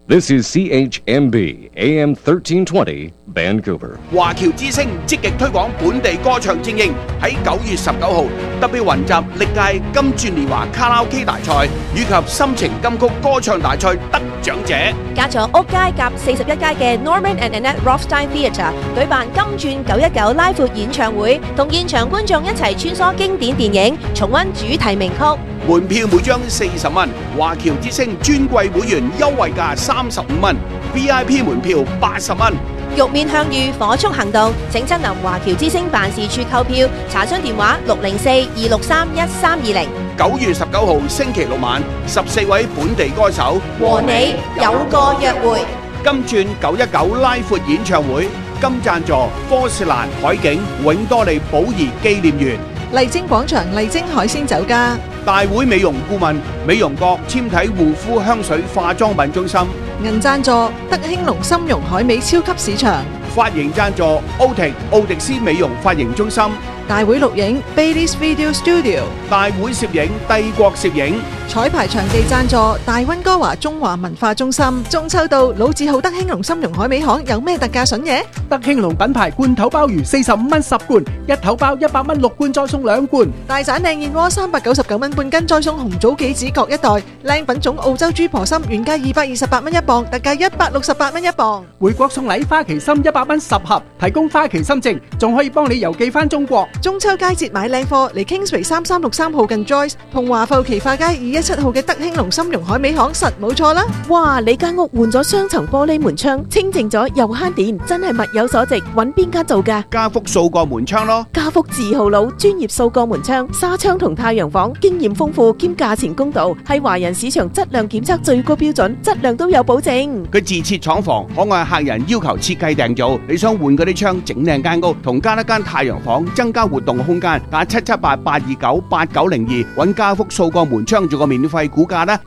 This is CHMB AM 1320 Vancouver。 華僑之星積極推廣本地歌唱精英，喺9月19號特別雲集歷屆金鑽年華卡拉 OK 大賽以及心情金曲歌唱大賽得獎者， 加咗屋街夾41街嘅 Norman and Annette Rothstein Theatre 舉辦金鑽919拉闊演唱會，同現場觀眾一齊穿梭經典電影，重溫主題名曲。 門票每張40蚊，華僑之星尊貴會員優惠價35蚊 ，VIP 門票80蚊。 玉面向隅火速行動，請親臨華僑之星辦事處購票，查詢電話604-263-1320。 9月19號星期六晚，14位本地歌手和你有個約會。 金鑽919拉闊演唱會，金贊助科士蘭海景永多利寶儀紀念園。 麗晶廣場麗晶海鮮酒家， 大會美容顧問美容閣纖體護膚香水化妝品中心， 銀贊助德興隆參茸海味超級市場， 髮型贊助奧迪斯美容髮型中心， 大會錄影 Baileys Video Studio， 大會攝影帝國攝影， 彩排場地贊助大溫哥華中華文化中心。中秋到老字號德興隆參茸海味行有咩特價筍嘢？ 德興隆品牌罐頭鮑魚45蚊10罐，一頭鮑100蚊6罐再送2罐。 大盞靚燕窩399蚊半斤再送紅棗杞子各一袋。靚品種澳洲豬婆參原價228蚊一磅，特價168蚊一磅。 回國送禮花旗參100蚊10盒，提供花旗參證，仲可以幫你郵寄翻中國。 中秋佳節買靚貨嚟 Kingsway 3363號近 Joyce 同華埠奇化街217號嘅德興隆參茸海味行實冇錯啦！ 哇！你間屋換咗雙層玻璃門窗，清淨咗又慳電，真係物有所值。揾邊間做㗎？ 家福數個門窗咯。 家福字號佬，專業數個門窗、紗窗同太陽房，經驗豐富兼價錢公道，係華人市場質量檢測最高標準，質量都有保證。 佢自設廠房，可按客人要求設計訂造。你想換嗰啲窗整靚間屋，同加一間太陽房，增加活動空間，打778-829-8902，揾家福數個門窗做個免費估價啦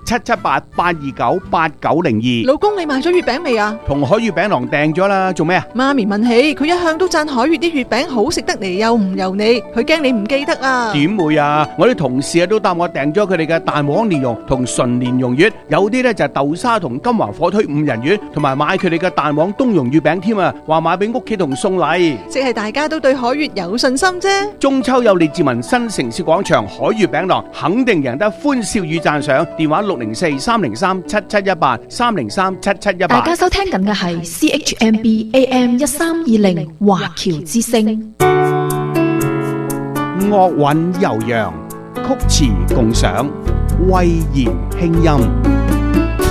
，778-829-8902。 老公，你買咗月餅未啊？ 同海月餅郎訂咗啦，做咩啊？ 媽咪問起，佢一向都讚海月啲月餅好食得嚟又唔油膩，佢驚你唔記得啊？ 點會啊？我啲同事都答我訂咗佢哋嘅蛋黃蓮蓉同純蓮蓉月，有啲咧就係豆沙同金華火腿5仁月，同埋買佢哋嘅蛋黃冬蓉月餅添啊！話買俾屋企同送禮， 即係大家都對海月有信心啫。 中秋有列治文新城市廣場海月餅郎，肯定贏得歡笑與讚賞。電話604-303-7718 大家收聽緊嘅係 CHMB AM 1320華僑之聲。 樂韻悠揚，曲詞共賞，威嚴輕音。